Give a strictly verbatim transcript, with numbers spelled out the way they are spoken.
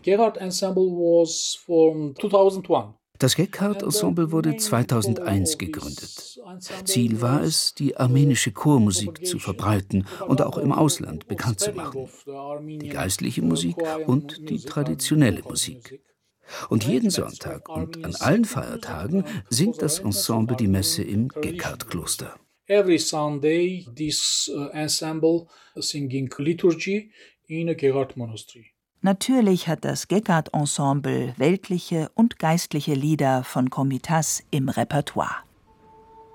Geghardt Ensemble was formed two thousand one. Das Geghardt-Ensemble wurde zweitausendeins gegründet. Ziel war es, die armenische Chormusik zu verbreiten und auch im Ausland bekannt zu machen. Die geistliche Musik und die traditionelle Musik. Und jeden Sonntag und an allen Feiertagen singt das Ensemble die Messe im Geghardt-Kloster. Every Sunday this ensemble singing liturgy in a Geghardt Monastery. Natürlich hat das Geghardt-Ensemble weltliche und geistliche Lieder von Komitas im Repertoire.